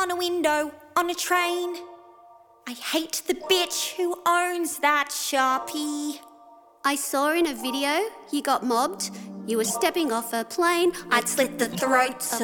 on a window on a train. I hate the bitch who owns that Sharpie. I saw in a video you got mobbed. You were stepping off a plane. I'd slit the throats